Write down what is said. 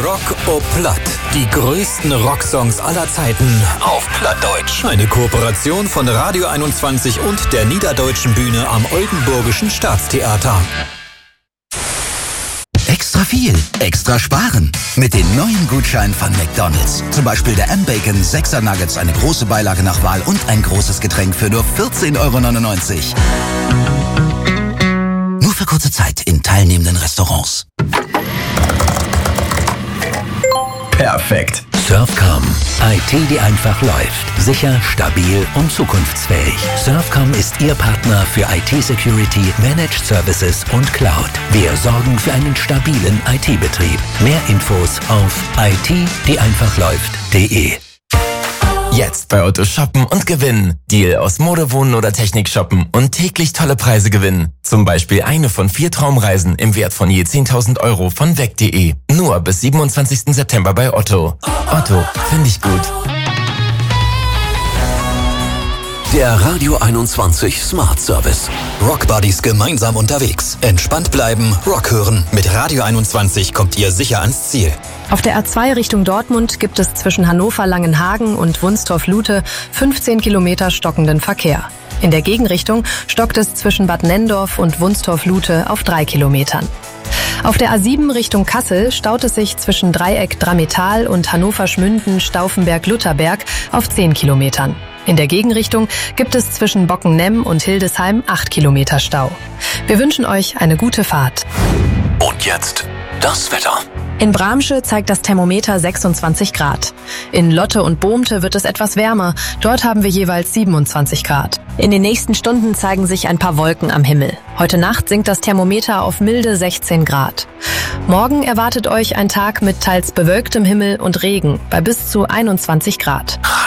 Rock o Platt. Die größten Rocksongs aller Zeiten auf Plattdeutsch. Eine Kooperation von Radio 21 und der Niederdeutschen Bühne am Oldenburgischen Staatstheater. Extra viel, extra sparen. Mit den neuen Gutscheinen von McDonald's. Zum Beispiel der M-Bacon 6er Nuggets, eine große Beilage nach Wahl und ein großes Getränk für nur 14,99 €. Nur für kurze Zeit in teilnehmenden Restaurants. Perfekt. Surfcom. IT, die einfach läuft. Sicher, stabil und zukunftsfähig. Surfcom ist Ihr Partner für IT-Security, Managed Services und Cloud. Wir sorgen für einen stabilen IT-Betrieb. Mehr Infos auf it-die-einfach-läuft.de. Jetzt bei Otto shoppen und gewinnen. Deal aus Mode, Wohnen oder Technik shoppen und täglich tolle Preise gewinnen. Zum Beispiel eine von 4 Traumreisen im Wert von je 10.000 € von weg.de. Nur bis 27. September bei Otto. Otto, finde ich gut. Der Radio 21 Smart Service. Rock Buddies gemeinsam unterwegs. Entspannt bleiben, Rock hören. Mit Radio 21 kommt ihr sicher ans Ziel. Auf der A2 Richtung Dortmund gibt es zwischen Hannover-Langenhagen und Wunstorf-Lute 15 Kilometer stockenden Verkehr. In der Gegenrichtung stockt es zwischen Bad Nenndorf und Wunstorf-Lute auf 3 Kilometern. Auf der A7 Richtung Kassel staut es sich zwischen Dreieck Drametal und Hannover-Schmünden-Stauffenberg-Lutherberg auf 10 Kilometern. In der Gegenrichtung gibt es zwischen Bockennemm und Hildesheim 8 Kilometer Stau. Wir wünschen euch eine gute Fahrt. Und jetzt das Wetter. In Bramsche zeigt das Thermometer 26 Grad. In Lotte und Bohmte wird es etwas wärmer. Dort haben wir jeweils 27 Grad. In den nächsten Stunden zeigen sich ein paar Wolken am Himmel. Heute Nacht sinkt das Thermometer auf milde 16 Grad. Morgen erwartet euch ein Tag mit teils bewölktem Himmel und Regen bei bis zu 21 Grad.